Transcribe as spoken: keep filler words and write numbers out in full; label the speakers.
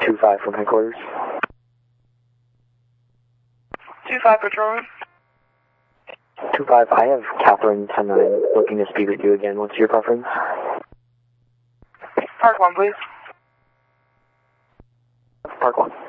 Speaker 1: two five from headquarters.
Speaker 2: two five Patrol Room.
Speaker 1: two five, I have Catherine ten nine looking to speak with you again. What's your preference?
Speaker 2: Park one, please.
Speaker 1: Park one.